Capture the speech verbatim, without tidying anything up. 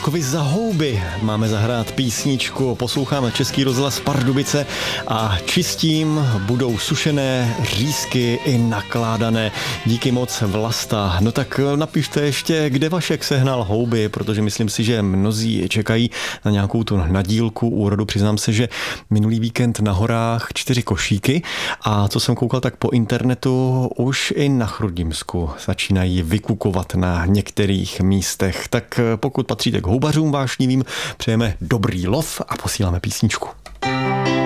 Vaškovi za houby máme zahrát písničku, posloucháme Český rozhlas Pardubice a čistím budou sušené řízky i nakládané. Díky moc, Vlasta. No tak napište ještě, kde Vašek sehnal houby, protože myslím si, že mnozí čekají na nějakou tu nadílku úrodu. Přiznám se, že minulý víkend na horách čtyři košíky a co jsem koukal, tak po internetu už i na Chrudimsku začínají vykukovat na některých místech. Tak pokud patříte k houbařům vášnivým, přejeme dobrý lov a posíláme písničku.